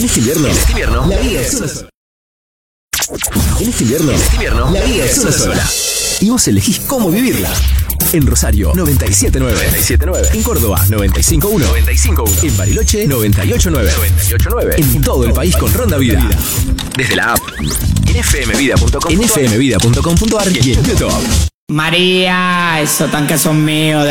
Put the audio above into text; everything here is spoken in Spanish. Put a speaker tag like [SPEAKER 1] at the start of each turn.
[SPEAKER 1] En este invierno, la vida es una sola. En este invierno, la vida es una sola. Y vos elegís cómo vivirla. En Rosario, 97.9. En Córdoba, 95.1. En Bariloche, 98.9. En todo el país con Ronda Vida. Desde la app, en fmvida.com.ar y en YouTube.
[SPEAKER 2] María, esos tanques son míos.